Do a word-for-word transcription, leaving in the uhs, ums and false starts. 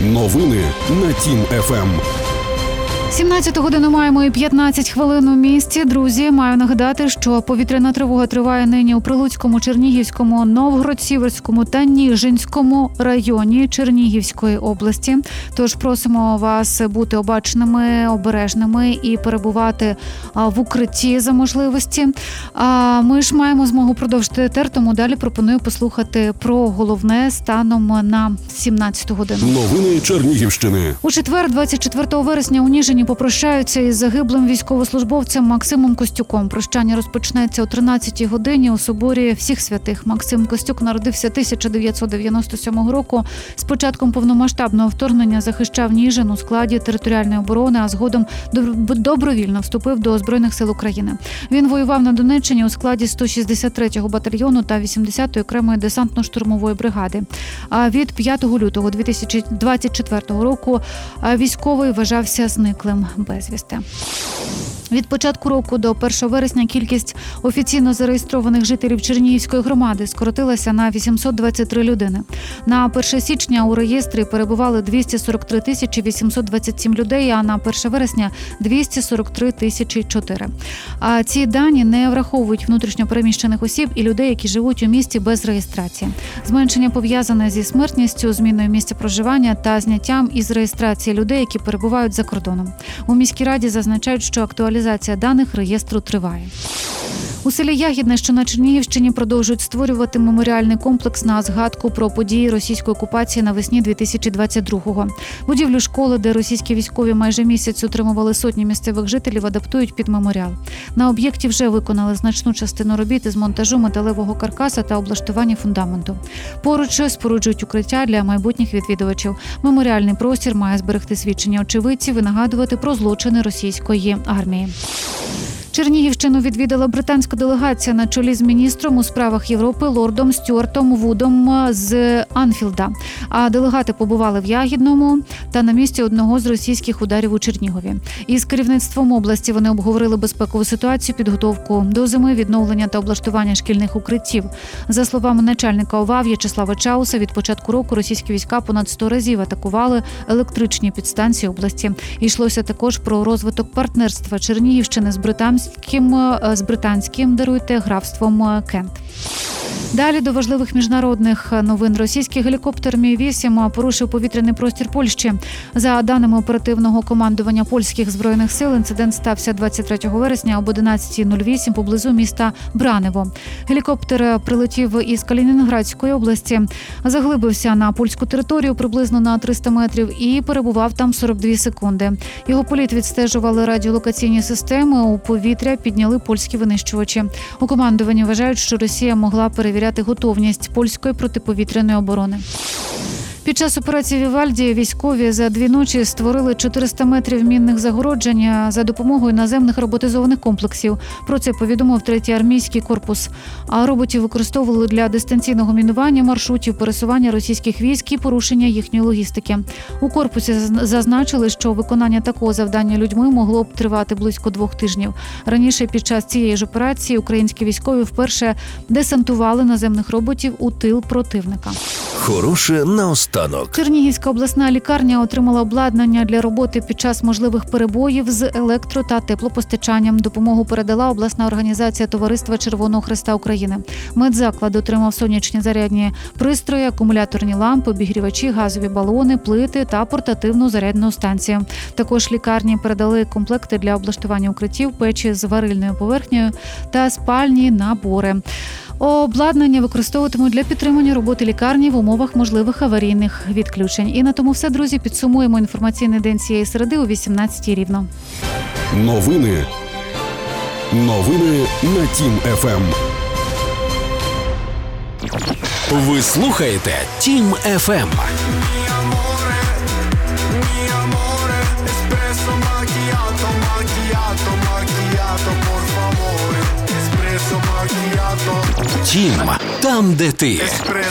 Новини на Тім-ФМ. сімнадцяту годину маємо і п'ятнадцять хвилин у місті. Друзі, маю нагадати, що повітряна тривога триває нині у Прилуцькому, Чернігівському, Новгород-Сіверському та Ніжинському районі Чернігівської області. Тож просимо вас бути обачними, обережними і перебувати в укритті за можливості. А ми ж маємо змогу продовжити етер, тому далі пропоную послухати про головне станом на сімнадцяту годину. Новини Чернігівщини. У четвер, двадцять четвертого вересня, у Ніжині попрощаються із загиблим військовослужбовцем Максимом Костюком. Прощання розпочнеться о тринадцятій годині у соборі Всіх Святих. Максим Костюк народився тисяча дев'ятсот дев'яносто сьомого року. З початком повномасштабного вторгнення захищав Ніжин у складі територіальної оборони, а згодом добровільно вступив до Збройних сил України. Він воював на Донеччині у складі сто шістдесят третього батальйону та вісімдесятої окремої десантно-штурмової бригади. А від п'ятого лютого дві тисячі двадцять четвертого року військовий вважався зниклим безвісти. Від початку року до першого вересня кількість офіційно зареєстрованих жителів Чернігівської громади скоротилася на вісімсот двадцять три людини. На перше січня у реєстрі перебували двісті сорок три тисячі вісімсот двадцять сім людей, а на перше вересня – двісті сорок три тисячі чотири. А ці дані не враховують внутрішньо переміщених осіб і людей, які живуть у місті без реєстрації. Зменшення пов'язане зі смертністю, зміною місця проживання та зняттям із реєстрації людей, які перебувають за кордоном. У міській раді зазначають, що актуалізація даних реєстру триває. У селі Ягідне, що на Чернігівщині, продовжують створювати меморіальний комплекс на згадку про події російської окупації навесні дві тисячі двадцять другого. Будівлю школи, де російські військові майже місяць утримували сотні місцевих жителів, адаптують під меморіал. На об'єкті вже виконали значну частину робіт з монтажу металевого каркаса та облаштування фундаменту. Поруч споруджують укриття для майбутніх відвідувачів. Меморіальний простір має зберегти свідчення очевидців і нагадувати про злочини російської армії. Чернігівщину відвідала британська делегація на чолі з міністром у справах Європи лордом Стюартом Вудом з Анфілда. А делегати побували в Ягідному та на місці одного з російських ударів у Чернігові. Із керівництвом області вони обговорили безпекову ситуацію, підготовку до зими, відновлення та облаштування шкільних укриттів. За словами начальника ОВА В'ячеслава Чауса, від початку року російські війська понад сто разів атакували електричні підстанції області. Йшлося також про розвиток партнерства Чернігівщини з британським з британським, даруйте, графством Кент. Далі до важливих міжнародних новин. Російський гелікоптер Мі вісім порушив повітряний простір Польщі. За даними оперативного командування польських збройних сил, інцидент стався двадцять третього вересня об одинадцятій нуль вісім поблизу міста Бранево. Гелікоптер прилетів із Калінінградської області, заглибився на польську територію приблизно на триста метрів і перебував там сорок дві секунди. Його політ відстежували радіолокаційні системи, у повітря підняли польські винищувачі. У командуванні вважають, що Росія могла перевіряти готовність польської протиповітряної оборони. Під час операції «Вівальді» військові за дві ночі створили чотириста метрів мінних загороджень за допомогою наземних роботизованих комплексів. Про це повідомив третій армійський корпус. А роботів використовували для дистанційного мінування маршрутів пересування російських військ і порушення їхньої логістики. У корпусі зазначили, що виконання такого завдання людьми могло б тривати близько двох тижнів. Раніше під час цієї ж операції українські військові вперше десантували наземних роботів у тил противника. Хороше наостанок. Чернігівська обласна лікарня отримала обладнання для роботи під час можливих перебоїв з електро- та теплопостачанням. Допомогу передала обласна організація Товариства Червоного Хреста України. Медзаклад отримав сонячні зарядні пристрої, акумуляторні лампи, обігрівачі, газові балони, плити та портативну зарядну станцію. Також лікарні передали комплекти для облаштування укриттів, печі з варильною поверхнею та спальні набори. Обладнання використовуватимуть для підтримання роботи лікарні в умовах можливих аварійних відключень. І на тому все, друзі. Підсумуємо інформаційний день цієї середи о вісімнадцятій рівно. Новини. Новини на Тім-ФМ. Ви слухаєте Тім-ФМ. Тім, там, де ти.